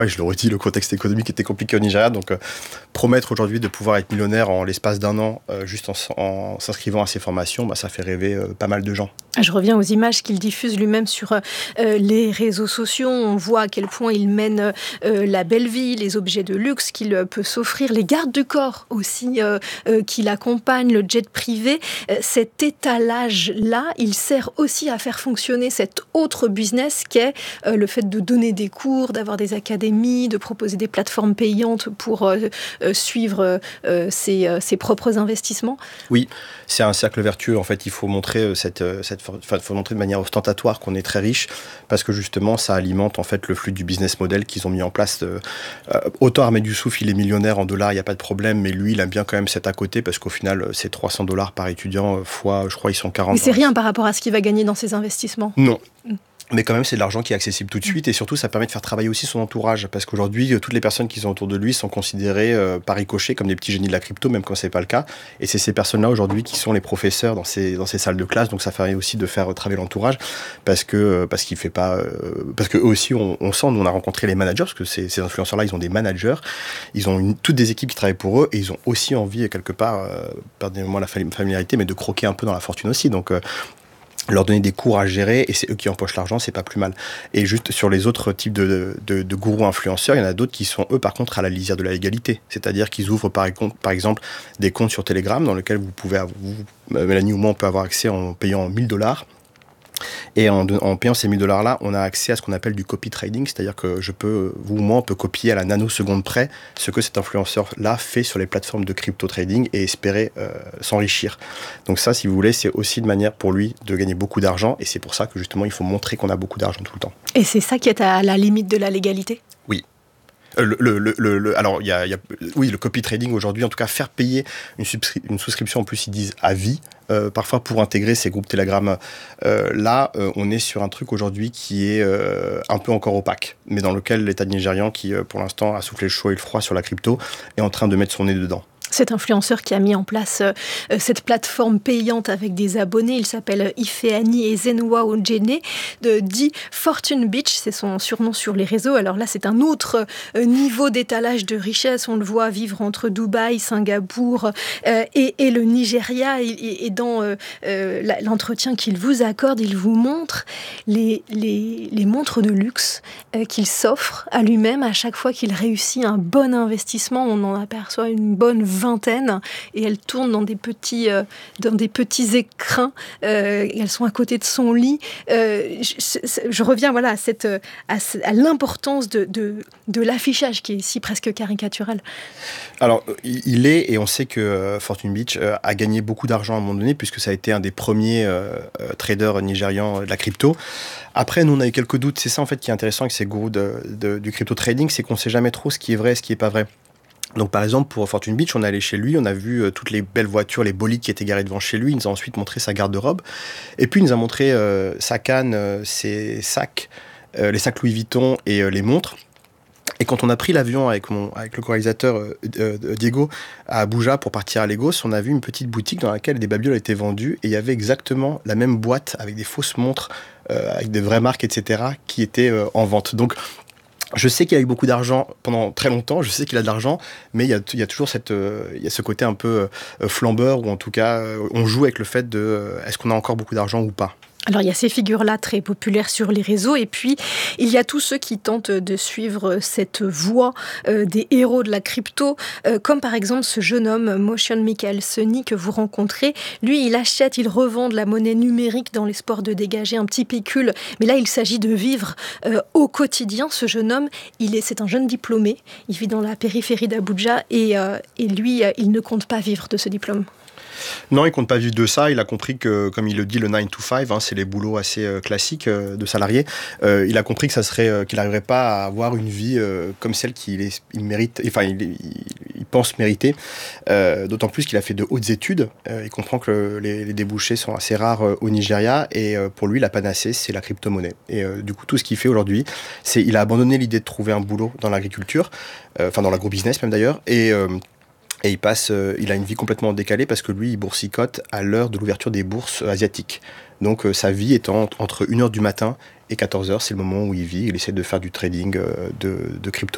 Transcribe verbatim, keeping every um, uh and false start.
Ouais, je le redis, le contexte économique était compliqué au Nigeria, donc euh, promettre aujourd'hui de pouvoir être millionnaire en l'espace d'un an, euh, juste en, en s'inscrivant à ces formations, bah, ça fait rêver euh, pas mal de gens. Je reviens aux images qu'il diffuse lui-même sur euh, les réseaux sociaux. On voit à quel point il mène euh, la belle vie, les objets de luxe qu'il euh, peut s'offrir, les gardes du corps aussi euh, euh, qui l'accompagnent, le jet privé. Euh, cet étalage-là, il sert aussi à faire fonctionner cet autre business qu'est euh, le fait de donner des cours, d'avoir des académies, de proposer des plateformes payantes pour euh, euh, suivre euh, ses, euh, ses propres investissements. Oui, c'est un cercle vertueux. En fait, il faut montrer cette, cette Enfin, il faut montrer de manière ostentatoire qu'on est très riche parce que justement ça alimente en fait le flux du business model qu'ils ont mis en place. Euh, autant Ahmed Youssouf, il est millionnaire en dollars, il n'y a pas de problème, mais lui il aime bien quand même cet à côté parce qu'au final c'est trois cents dollars par étudiant fois, je crois ils sont quarante. Mais c'est rien par rapport à ce qu'il va gagner dans ses investissements. Non. Mais quand même, c'est de l'argent qui est accessible tout de suite et surtout, ça permet de faire travailler aussi son entourage parce qu'aujourd'hui, toutes les personnes qui sont autour de lui sont considérées euh, par ricochet comme des petits génies de la crypto, même quand c'est pas le cas. Et c'est ces personnes-là aujourd'hui qui sont les professeurs dans ces dans ces salles de classe. Donc ça permet aussi de faire travailler l'entourage parce que parce qu'il fait pas euh, parce que eux aussi, on, on sent, nous on a rencontré les managers parce que ces, ces influenceurs-là, ils ont des managers, ils ont une, toutes des équipes qui travaillent pour eux et ils ont aussi envie quelque part, euh, pardonnez-moi la familiarité, mais de croquer un peu dans la fortune aussi. Donc euh, leur donner des cours à gérer et c'est eux qui empochent l'argent, c'est pas plus mal. Et juste sur les autres types de, de, de gourous influenceurs, il y en a d'autres qui sont eux par contre à la lisière de la légalité, c'est-à-dire qu'ils ouvrent par, par exemple des comptes sur Telegram dans lesquels vous pouvez, vous, Mélanie ou moi, on peut avoir accès en payant mille dollars. Et en, en payant ces mille dollars-là, on a accès à ce qu'on appelle du copy trading, c'est-à-dire que je peux, vous ou moi, on peut copier à la nanoseconde près ce que cet influenceur-là fait sur les plateformes de crypto trading et espérer euh, s'enrichir. Donc ça, si vous voulez, c'est aussi une manière pour lui de gagner beaucoup d'argent et c'est pour ça que justement, il faut montrer qu'on a beaucoup d'argent tout le temps. Et c'est ça qui est à la limite de la légalité ? Oui. Le, le, le, le, alors, il y a, y a, oui, le copy trading aujourd'hui, en tout cas, faire payer une, subscri- une souscription, en plus, ils disent à vie, euh, parfois pour intégrer ces groupes Telegram. Euh, là, euh, on est sur un truc aujourd'hui qui est euh, un peu encore opaque, mais dans lequel l'État nigérian, qui euh, pour l'instant a soufflé le chaud et le froid sur la crypto, est en train de mettre son nez dedans. Cet influenceur qui a mis en place euh, cette plateforme payante avec des abonnés, il s'appelle Ifeanyi Ezenwa Ojene, de, dit Fortune Beach, c'est son surnom sur les réseaux. Alors là, c'est un autre euh, niveau d'étalage de richesse. On le voit vivre entre Dubaï, Singapour euh, et, et le Nigeria. Et, et, et dans euh, euh, l'entretien qu'il vous accorde, il vous montre les, les, les montres de luxe euh, qu'il s'offre à lui-même à chaque fois qu'il réussit un bon investissement. On en aperçoit une bonne vingtaine et elles tournent dans des petits, euh, dans des petits écrins. Euh, elles sont à côté de son lit. Euh, je, je reviens voilà, à, cette, à, à l'importance de, de, de l'affichage qui est ici presque caricatural. Alors, il est, et on sait que euh, Fortune Beach euh, a gagné beaucoup d'argent à un moment donné, puisque ça a été un des premiers euh, euh, traders nigérians de la crypto. Après, nous, on a eu quelques doutes. C'est ça, en fait, qui est intéressant avec ces gourous de, de, du crypto trading, c'est qu'on ne sait jamais trop ce qui est vrai et ce qui n'est pas vrai. Donc par exemple pour Fortune Beach, on est allé chez lui, on a vu euh, toutes les belles voitures, les bolides qui étaient garés devant chez lui. Il nous a ensuite montré sa garde-robe et puis il nous a montré euh, sa canne, euh, ses sacs, euh, les sacs Louis Vuitton et euh, les montres. Et quand on a pris l'avion avec, mon, avec le co-réalisateur euh, euh, Diego à Abuja pour partir à Lagos, on a vu une petite boutique dans laquelle des babioles étaient vendues et il y avait exactement la même boîte avec des fausses montres, euh, avec des vraies marques, et cetera qui étaient euh, en vente. Donc je sais qu'il a eu beaucoup d'argent pendant très longtemps, je sais qu'il a de l'argent, mais il y a, il y a toujours cette, euh, il y a ce côté un peu euh, flambeur, ou en tout cas, euh, on joue avec le fait de euh, est-ce qu'on a encore beaucoup d'argent ou pas. Alors, il y a ces figures-là très populaires sur les réseaux et puis il y a tous ceux qui tentent de suivre cette voie euh, des héros de la crypto, euh, comme par exemple ce jeune homme, Motion Michael Sunny, que vous rencontrez. Lui, il achète, il revend de la monnaie numérique dans l'espoir de dégager un petit pécule. Mais là, il s'agit de vivre euh, au quotidien. Ce jeune homme, il est, c'est un jeune diplômé. Il vit dans la périphérie d'Abuja et, euh, et lui, euh, il ne compte pas vivre de ce diplôme. Non, il compte pas vivre de ça. Il a compris que, comme il le dit, le nine to five, hein, c'est les boulots assez euh, classiques euh, de salariés. Euh, il a compris que ça serait, euh, qu'il n'arriverait pas à avoir une vie euh, comme celle qu'il est, il mérite, enfin, il, il, il pense mériter. Euh, d'autant plus qu'il a fait de hautes études. Euh, il comprend que les, les débouchés sont assez rares euh, au Nigeria et euh, pour lui, la panacée, c'est la crypto-monnaie. Et euh, du coup, tout ce qu'il fait aujourd'hui, c'est il a abandonné l'idée de trouver un boulot dans l'agriculture, euh, enfin dans l'agro-business même d'ailleurs, et euh, Et il passe, euh, il a une vie complètement décalée parce que lui, il boursicote à l'heure de l'ouverture des bourses asiatiques. Donc euh, sa vie étant entre une heure du matin et quatorze heures, c'est le moment où il vit. Il essaie de faire du trading euh, de, de crypto.